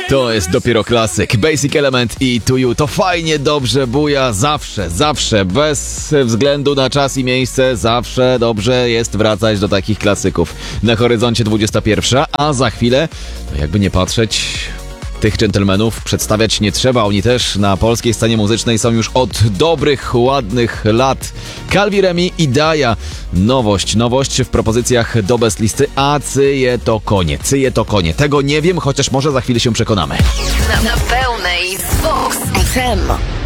To jest dopiero klasyk. Basic Element i To You. To fajnie, dobrze buja. Zawsze, bez względu na czas i miejsce, zawsze dobrze jest wracać do takich klasyków. Na horyzoncie 21, a za chwilę, no jakby nie patrzeć, tych dżentelmenów przedstawiać nie trzeba. Oni też na polskiej scenie muzycznej są już od dobrych, ładnych lat. Calvi Remi i Daja. Nowość w propozycjach do best listy, a cyje to konie. Tego nie wiem, chociaż może za chwilę się przekonamy. Na pełnej z Vox FM.